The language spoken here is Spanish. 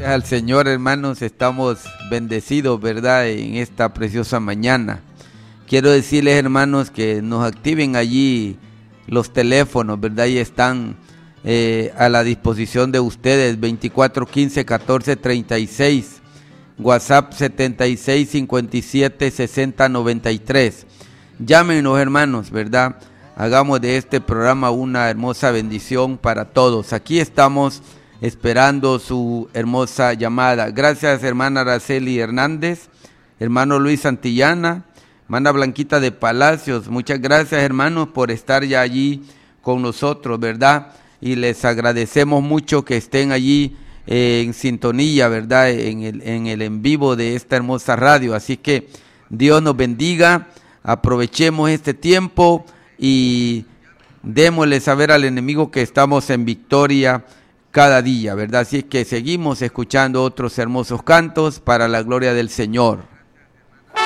Gracias al Señor, hermanos, estamos bendecidos, ¿verdad?, en esta preciosa mañana. Quiero decirles, hermanos, que nos activen allí los teléfonos, ¿verdad? Y están a la disposición de ustedes, 2415-1436, WhatsApp 7657-6093. Llámenos, hermanos, ¿verdad? Hagamos de este programa una hermosa bendición para todos. Aquí estamos esperando su hermosa llamada. Gracias, hermana Araceli Hernández, hermano Luis Santillana, hermana Blanquita de Palacios. Muchas gracias, hermanos, por estar ya allí con nosotros, ¿verdad? Y les agradecemos mucho que estén allí en sintonía, ¿verdad? En el en vivo de esta hermosa radio. Así que Dios nos bendiga. Aprovechemos este tiempo y démosle saber al enemigo que estamos en victoria cada día, ¿verdad? Así que seguimos escuchando otros hermosos cantos para la gloria del Señor.